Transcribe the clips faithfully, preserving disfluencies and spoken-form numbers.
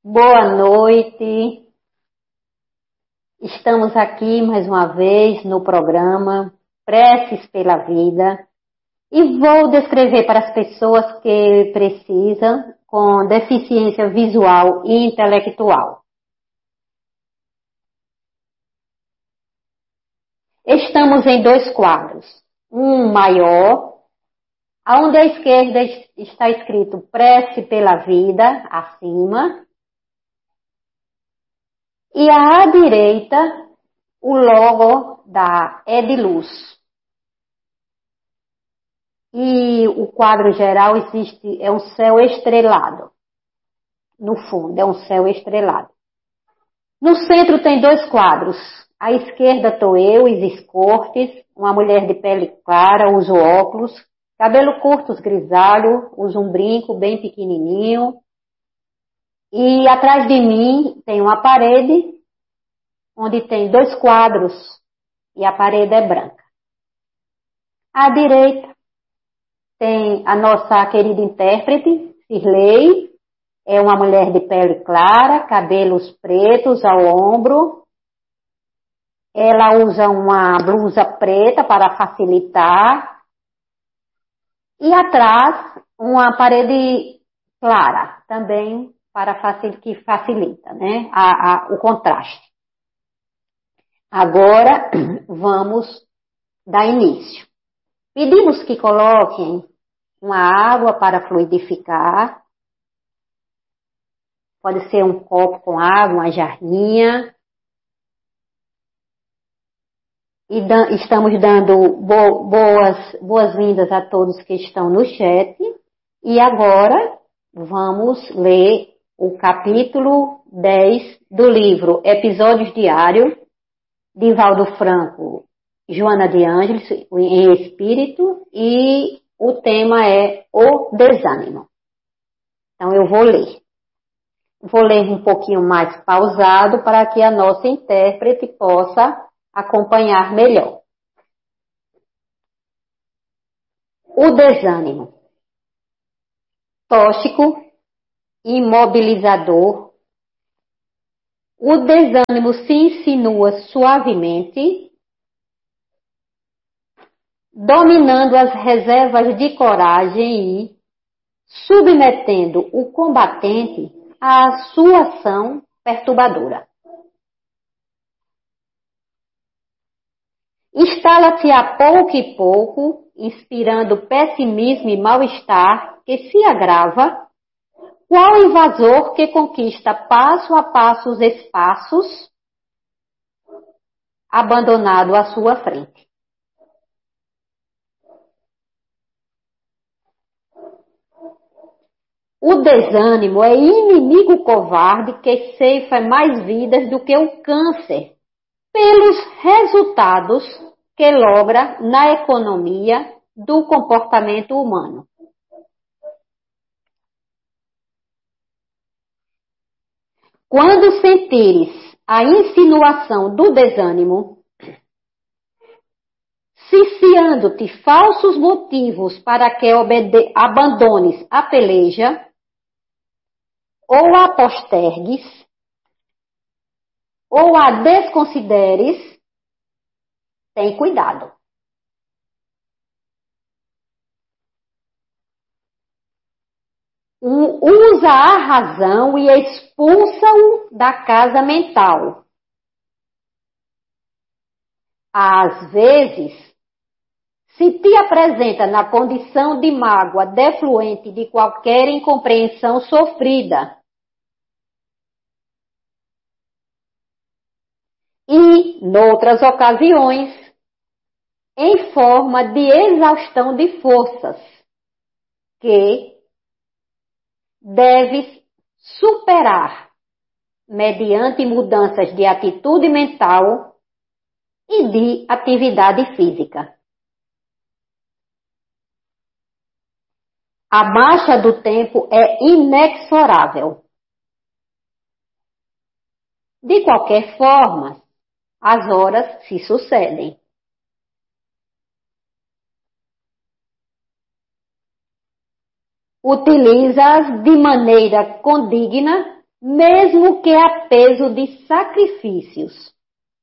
Boa noite. Estamos aqui mais uma vez no programa Preces pela Vida e vou descrever para as pessoas que precisam com deficiência visual e intelectual. Estamos em dois quadros, um maior, onde à esquerda está escrito Prece pela Vida, acima, e à direita o logo da Ediluz. E o quadro geral existe, é um céu estrelado. No fundo, é um céu estrelado. No centro tem dois quadros. À esquerda estou eu, Isis Cortes, uma mulher de pele clara, uso óculos, cabelo curto, grisalho, uso um brinco bem pequenininho. E atrás de mim tem uma parede, onde tem dois quadros, e a parede é branca. À direita tem a nossa querida intérprete, Cirlei, é uma mulher de pele clara, cabelos pretos ao ombro. Ela usa uma blusa preta para facilitar. E atrás, uma parede clara, também para facil, que facilita, né, a, a, o contraste. Agora, vamos dar início. Pedimos que coloquem uma água para fluidificar. Pode ser um copo com água, uma jarrinha. E da, estamos dando bo, boas, boas-vindas a todos que estão no chat. E agora vamos ler o capítulo dez do livro Episódios Diários, de Valdo Franco, Joana de Ângeles, em espírito, e o tema é o desânimo. Então eu vou ler. Vou ler um pouquinho mais pausado para que a nossa intérprete possa acompanhar melhor. O desânimo. Tóxico, imobilizador. O desânimo se insinua suavemente, dominando as reservas de coragem e submetendo o combatente à sua ação perturbadora. Instala-se a pouco e pouco, inspirando pessimismo e mal-estar que se agrava, qual invasor que conquista passo a passo os espaços abandonado à sua frente. O desânimo é inimigo covarde que ceifa mais vidas do que o câncer, pelos resultados que logra na economia do comportamento humano. Quando sentires a insinuação do desânimo, ciciando-te falsos motivos para que obede- abandones a peleja, ou a postergues, ou a desconsideres, tem cuidado. Usa a razão e expulsa-o da casa mental. Às vezes, se te apresenta na condição de mágoa defluente de qualquer incompreensão sofrida, e, noutras ocasiões, em forma de exaustão de forças, que deves superar mediante mudanças de atitude mental e de atividade física. A marcha do tempo é inexorável. De qualquer forma, as horas se sucedem. Utiliza-as de maneira condigna mesmo que a peso de sacrifícios.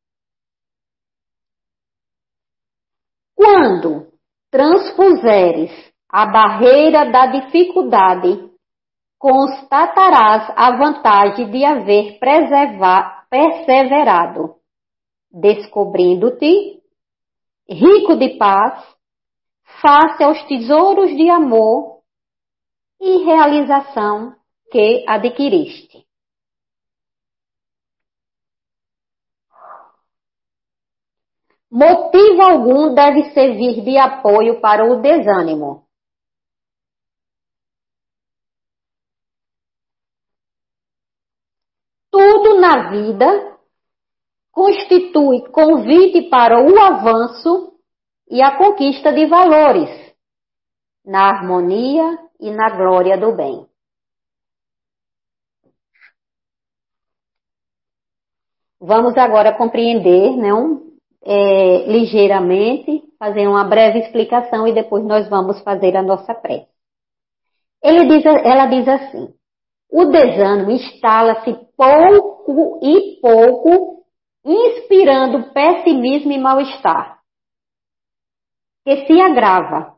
Quando transpuseres a barreira da dificuldade, constatarás a vantagem de haver perseverado, descobrindo-te rico de paz, face aos tesouros de amor e realização que adquiriste. Motivo algum deve servir de apoio para o desânimo. Tudo na vida constitui convite para o avanço e a conquista de valores, na harmonia e na glória do bem. Vamos agora compreender, não, é, ligeiramente, fazer uma breve explicação e depois nós vamos fazer a nossa prece. Ele diz, ela diz assim: o desânimo instala-se pouco e pouco, inspirando pessimismo e mal-estar, que se agrava,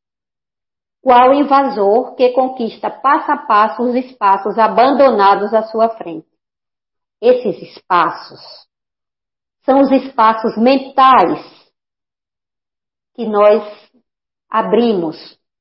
qual invasor que conquista passo a passo os espaços abandonados à sua frente. Esses espaços são os espaços mentais que nós abrimos.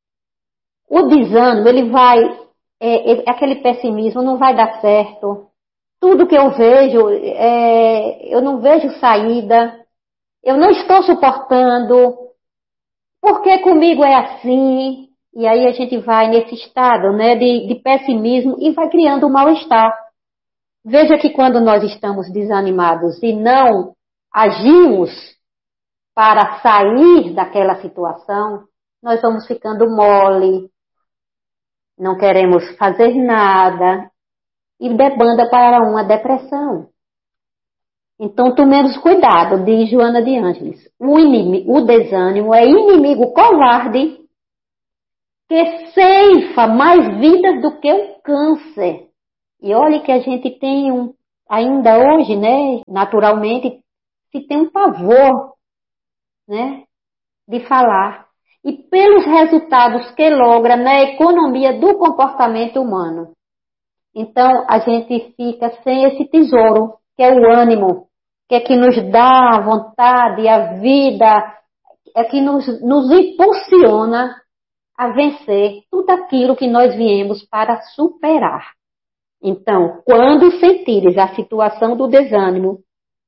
O desânimo, ele vai, é, é, aquele pessimismo, não vai dar certo. Tudo que eu vejo, é, eu não vejo saída, eu não estou suportando, porque comigo é assim. E aí a gente vai nesse estado, né, de, de pessimismo e vai criando um mal-estar. Veja que quando nós estamos desanimados e não agimos para sair daquela situação, nós vamos ficando mole, não queremos fazer nada e debanda para uma depressão. Então, tomemos cuidado, diz Joana de Ângeles. O, inimigo, o desânimo é inimigo covarde que ceifa mais vidas do que o câncer. E olha que a gente tem um, ainda hoje, né, naturalmente, se tem um pavor, né, de falar. E pelos resultados que logra na economia do comportamento humano. Então, a gente fica sem esse tesouro, que é o ânimo, que é que nos dá a vontade, a vida, é que nos, nos impulsiona a vencer tudo aquilo que nós viemos para superar. Então, quando sentires a situação do desânimo,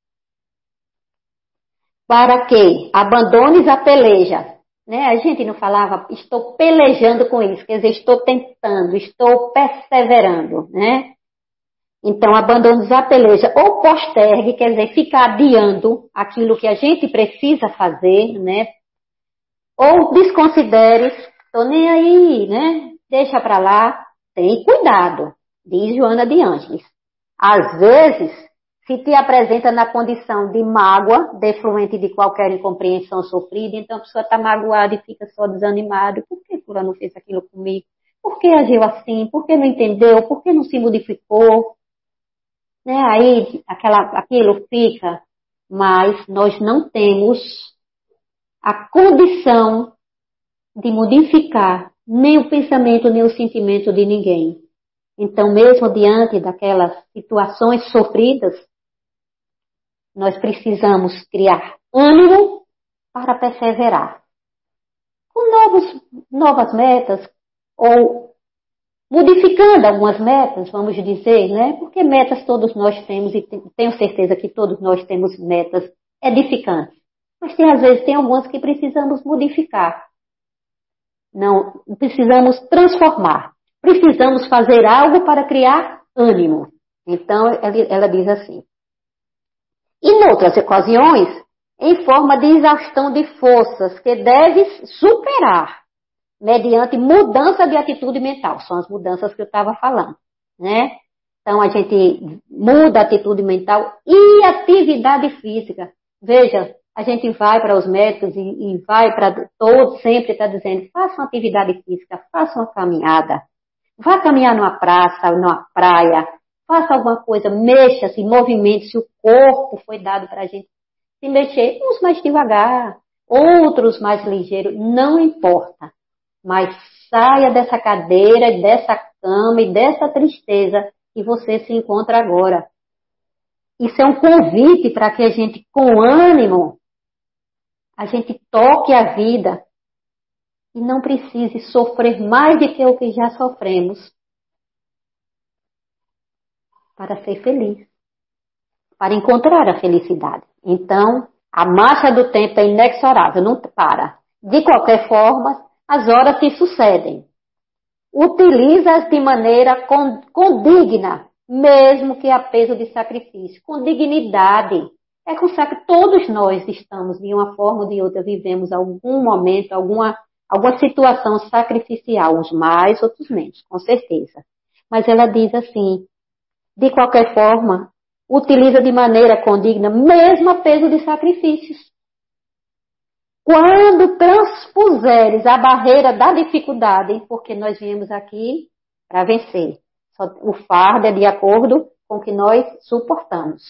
para que abandones a peleja, né? A gente não falava, estou pelejando com isso, quer dizer, estou tentando, estou perseverando, né? Então, abandones a peleja ou postergue, quer dizer, ficar adiando aquilo que a gente precisa fazer, né? Ou desconsideres, estou nem aí, né? Deixa para lá, tem cuidado. Diz Joana de Ângeles. Às vezes, se te apresenta na condição de mágoa, defluente de qualquer incompreensão sofrida, então a pessoa está magoada e fica só desanimada. Por que fulano fez aquilo comigo? Por que agiu assim? Por que não entendeu? Por que não se modificou? Né? Aí aquela, aquilo fica, mas nós não temos a condição de modificar nem o pensamento, nem o sentimento de ninguém. Então, mesmo diante daquelas situações sofridas, nós precisamos criar ânimo para perseverar. Com novos, novas metas, ou modificando algumas metas, vamos dizer, né? Porque metas todos nós temos, e tenho certeza que todos nós temos metas edificantes. Mas tem, às vezes, tem algumas que precisamos modificar. Não, precisamos transformar. Precisamos fazer algo para criar ânimo. Então, ela diz assim. E, em outras ocasiões, em forma de exaustão de forças que deves superar, mediante mudança de atitude mental. São as mudanças que eu estava falando, né? Então, a gente muda a atitude mental e atividade física. Veja, a gente vai para os médicos e, e vai para todos, sempre está dizendo, faça uma atividade física, faça uma caminhada. Vá caminhar numa praça, numa praia, faça alguma coisa, mexa-se, movimente-se, o corpo foi dado para a gente se mexer, uns mais devagar, outros mais ligeiros, não importa. Mas saia dessa cadeira, dessa cama e dessa tristeza que você se encontra agora. Isso é um convite para que a gente, com ânimo, a gente toque a vida e não precise sofrer mais do que o que já sofremos para ser feliz, para encontrar a felicidade. Então, a marcha do tempo é inexorável, não para. De qualquer forma, as horas se sucedem. Utiliza-as de maneira condigna, mesmo que a peso de sacrifício, com dignidade. É com que todos nós estamos, de uma forma ou de outra, vivemos algum momento, alguma, alguma situação sacrificial, uns mais, outros menos, com certeza. Mas ela diz assim, de qualquer forma, utiliza de maneira condigna, mesmo a peso de sacrifícios. Quando transpuseres a barreira da dificuldade, porque nós viemos aqui para vencer. O fardo é de acordo com o que nós suportamos.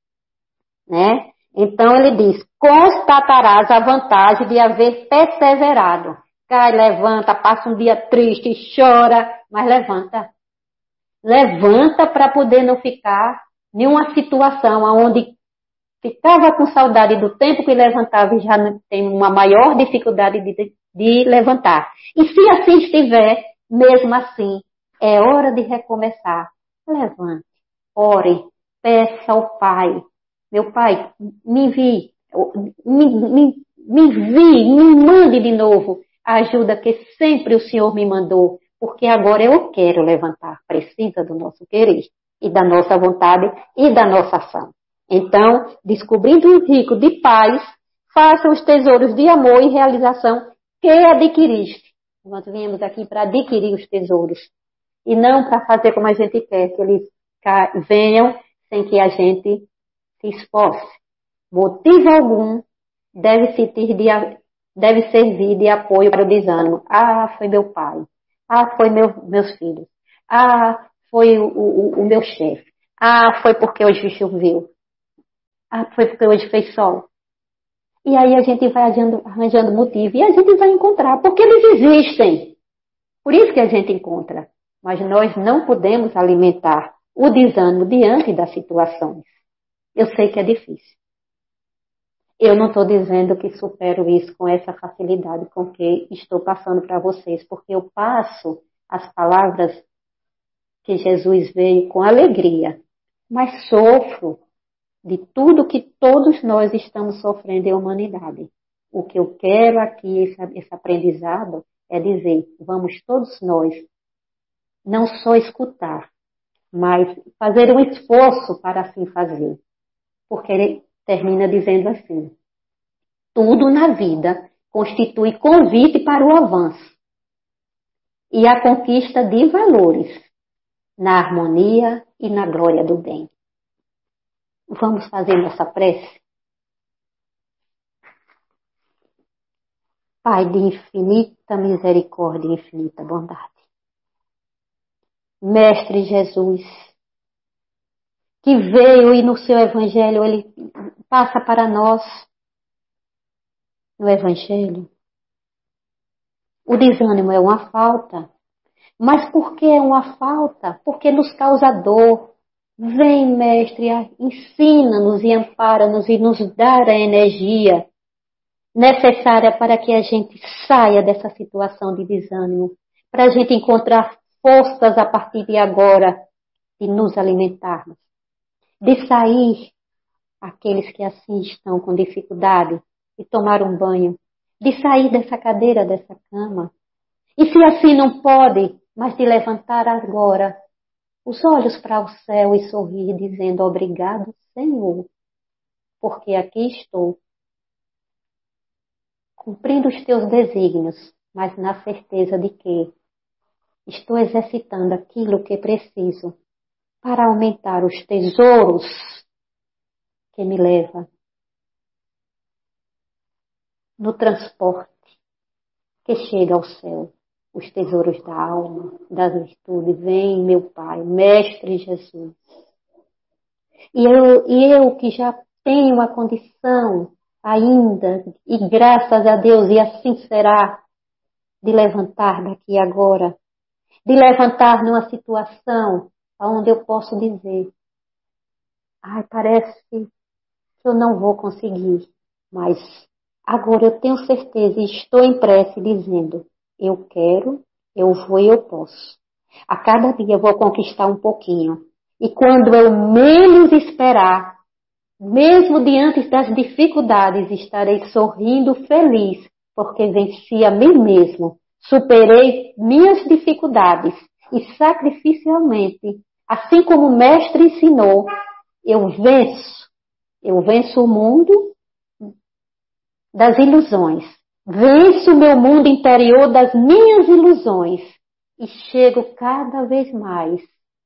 Né? Então ele diz, constatarás a vantagem de haver perseverado. Cai, levanta, passa um dia triste, chora, mas levanta. Levanta para poder não ficar em uma situação onde ficava com saudade do tempo que levantava e já tem uma maior dificuldade de, de levantar. E se assim estiver, mesmo assim, é hora de recomeçar. Levante, ore, peça ao Pai. Meu Pai, me envie, me, me, me envie, me mande de novo a ajuda que sempre o Senhor me mandou, porque agora eu quero levantar. Precisa do nosso querer e da nossa vontade e da nossa ação. Então, descobrindo o rico de paz, faça os tesouros de amor e realização que adquiriste. Nós viemos aqui para adquirir os tesouros. E não para fazer como a gente quer, que eles venham sem que a gente se esforce. Motivo algum deve servir de, deve servir de apoio para o desânimo. Ah, foi meu pai. Ah, foi meu, meus filhos. Ah, foi o, o, o meu chefe. Ah, foi porque hoje choveu. Ah, foi porque hoje fez sol. E aí a gente vai arranjando, arranjando motivo. E a gente vai encontrar. Porque eles existem. Por isso que a gente encontra. Mas nós não podemos alimentar o desânimo diante das situações. Eu sei que é difícil. Eu não estou dizendo que supero isso com essa facilidade com que estou passando para vocês. Porque eu passo as palavras que Jesus veio com alegria. Mas sofro de tudo que todos nós estamos sofrendo em humanidade. O que eu quero aqui, esse, esse aprendizado, é dizer, vamos todos nós, não só escutar, mas fazer um esforço para assim fazer. Porque ele termina dizendo assim, tudo na vida constitui convite para o avanço e a conquista de valores na harmonia e na glória do bem. Vamos fazer nossa prece? Pai de infinita misericórdia e infinita bondade. Mestre Jesus, que veio e no seu evangelho ele passa para nós, no evangelho. O desânimo é uma falta. Mas por que é uma falta? Porque nos causa dor. Vem, mestre, ensina-nos e ampara-nos e nos dá a energia necessária para que a gente saia dessa situação de desânimo, para a gente encontrar forças a partir de agora de nos alimentarmos, de sair, aqueles que assim estão com dificuldade, de tomar um banho, de sair dessa cadeira, dessa cama. E se assim não pode, mas de levantar agora os olhos para o céu e sorrir dizendo obrigado, Senhor, porque aqui estou, cumprindo os teus desígnios, mas na certeza de que estou exercitando aquilo que preciso para aumentar os tesouros que me leva no transporte que chega ao céu. os tesouros da alma, das virtudes. Vem, meu Pai, Mestre Jesus. E eu, e eu que já tenho a condição ainda, e graças a Deus, e assim será, de levantar daqui agora, de levantar numa situação onde eu posso dizer, ai, parece que eu não vou conseguir, mas agora eu tenho certeza e estou em prece dizendo, eu quero, eu vou e eu posso. A cada dia eu vou conquistar um pouquinho. E quando eu menos esperar, mesmo diante das dificuldades, estarei sorrindo feliz, porque venci a mim mesmo, superei minhas dificuldades e sacrificialmente, assim como o Mestre ensinou, eu venço, eu venço o mundo das ilusões, venço o meu mundo interior das minhas ilusões e chego cada vez mais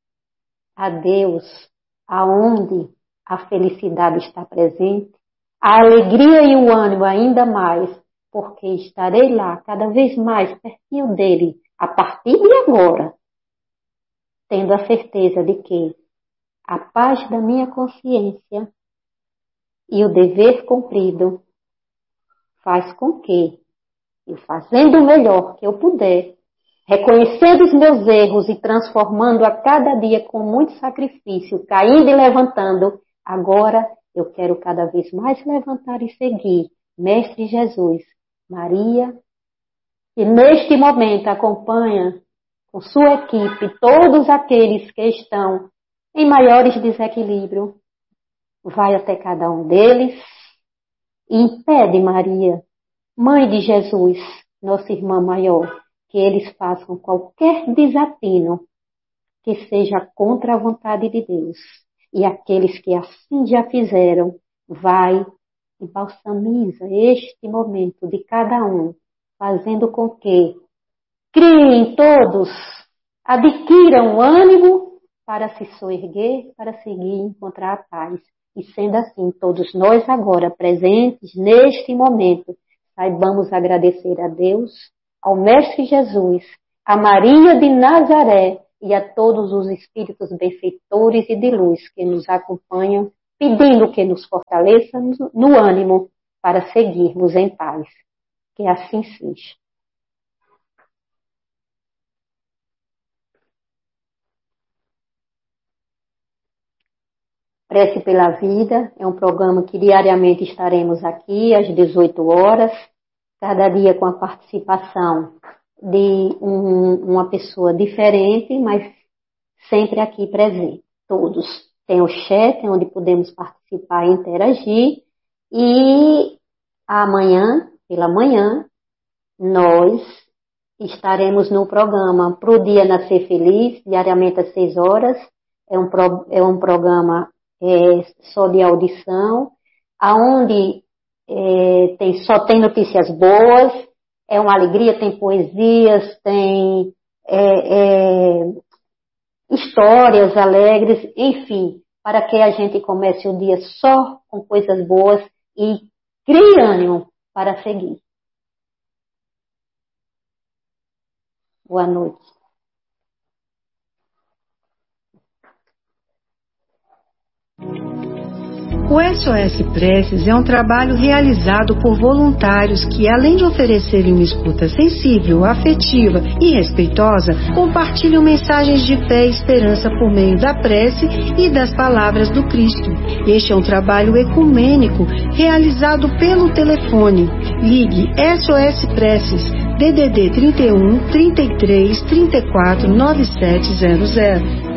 a Deus, aonde a felicidade está presente, a alegria e o ânimo ainda mais, porque estarei lá cada vez mais pertinho dele, a partir de agora, tendo a certeza de que a paz da minha consciência e o dever cumprido faz com que, eu fazendo o melhor que eu puder, reconhecendo os meus erros e transformando a cada dia com muito sacrifício, caindo e levantando, agora eu quero cada vez mais levantar e seguir Mestre Jesus, Maria, que neste momento acompanha com sua equipe todos aqueles que estão em maiores desequilíbrio, vai até cada um deles e impede Maria, Mãe de Jesus, nossa irmã maior, que eles façam qualquer desatino que seja contra a vontade de Deus. E aqueles que assim já fizeram, vai e balsamiza este momento de cada um, fazendo com que criem todos, adquiram ânimo para se soerguer, para seguir e encontrar a paz. E sendo assim, todos nós agora presentes neste momento, saibamos agradecer a Deus, ao Mestre Jesus, a Maria de Nazaré e a todos os espíritos benfeitores e de luz que nos acompanham, pedindo que nos fortaleça no ânimo para seguirmos em paz. Que assim seja. Prece pela Vida é um programa que diariamente estaremos aqui às dezoito horas, cada dia com a participação de um, uma pessoa diferente, mas sempre aqui presente. Todos. Tem o chat, onde podemos participar e interagir. E amanhã, pela manhã, nós estaremos no programa Pro Dia Nascer Feliz, diariamente às seis horas. É um, pro, é um programa é, só de audição, aonde é, tem, só tem notícias boas, é uma alegria, tem poesias, tem é, é, histórias alegres, enfim, para que a gente comece o dia só com coisas boas e crie ânimo para seguir. Boa noite. O S O S Preces é um trabalho realizado por voluntários que, além de oferecerem uma escuta sensível, afetiva e respeitosa, compartilham mensagens de fé e esperança por meio da prece e das palavras do Cristo. Este é um trabalho ecumênico realizado pelo telefone. Ligue S O S Preces D D D trinta e um, trinta e três, trinta e quatro, noventa e sete zero zero.